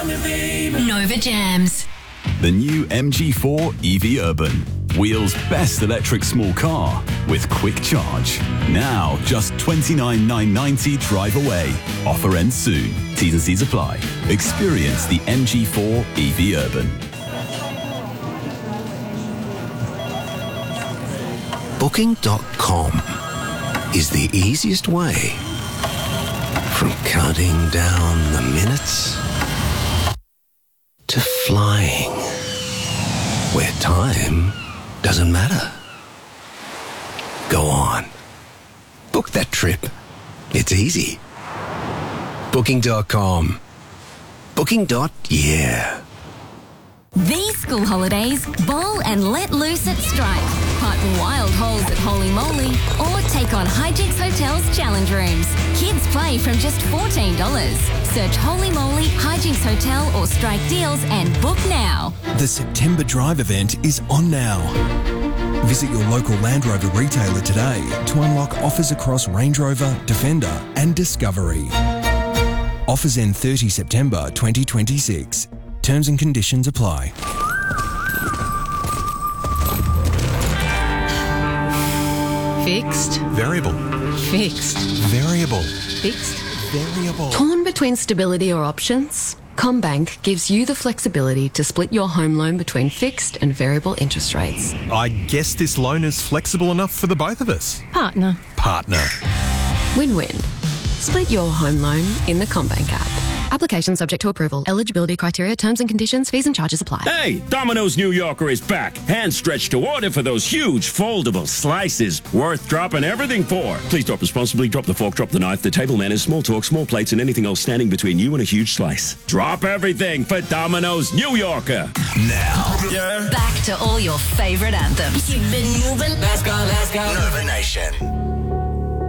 Nova Jams. The new MG4 EV Urban. Wheels' best electric small car with quick charge. Now just $29,990 drive away. Offer ends soon. T's and C's apply. Experience the MG4 EV Urban. Booking.com is the easiest way from counting down the minutes to flying where time doesn't matter. Go on. Book that trip. It's easy. Booking.com. Booking.yeah. These school holidays, bowl and let loose at Strike. Hunt wild holes at Holy Moly or take on Hijinks Hotel's challenge rooms. Kids play from just $14. Search Holy Moly, Hijinks Hotel or Strike Deals and book now. The September Drive event is on now. Visit your local Land Rover retailer today to unlock offers across Range Rover, Defender and Discovery. Offers end 30 September 2026. Terms and conditions apply. Fixed. Variable. Fixed. Variable. Fixed. Variable. Torn between stability or options? CommBank gives you the flexibility to split your home loan between fixed and variable interest rates. I guess this loan is flexible enough for the both of us. Partner. Win-win. Split your home loan in the CommBank app. Application subject to approval. Eligibility criteria, terms and conditions, fees and charges apply. Hey, Domino's New Yorker is back. Hand stretched to order for those huge foldable slices. Worth dropping everything for. Please drop responsibly. Drop the fork, drop the knife. The table manners, small talk, small plates, and anything else standing between you and a huge slice. Drop everything for Domino's New Yorker. Now. Back to all your favorite anthems. Keep it moving. Let's go, let's go. Nova Nation.